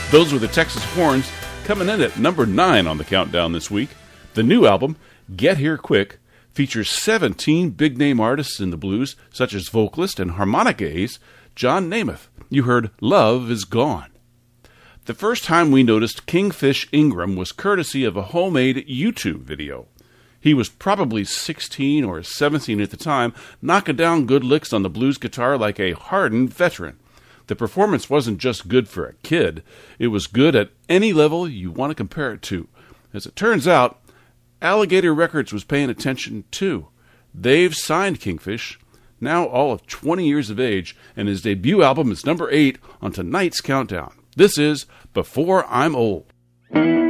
Those were the Texas Horns, coming in at number 9 on the countdown this week. The new album, Get Here Quick, features 17 big-name artists in the blues, such as vocalist and harmonica ace John Namath. You heard Love Is Gone. The first time we noticed Kingfish Ingram was courtesy of a homemade YouTube video. He was probably 16 or 17 at the time, knocking down good licks on the blues guitar like a hardened veteran. The performance wasn't just good for a kid, it was good at any level you want to compare it to. As it turns out, Alligator Records was paying attention too. They've signed Kingfish, now all of 20 years of age, and his debut album is number 8 on tonight's countdown. This is Before I'm Old.